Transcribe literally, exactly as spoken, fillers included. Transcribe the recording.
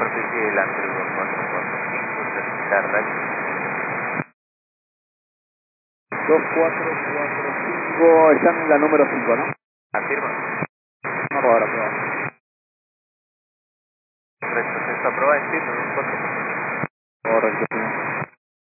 superficie delante del dos cuatro cuatro cinco, certificar radio. dos cuatro cuatro cinco, está en la número cinco, ¿no? Afirma. No, ahora, prueba. Correcto, sexto aprobado, entiendo, dos cuatro cuatro cinco. Correcto, sí.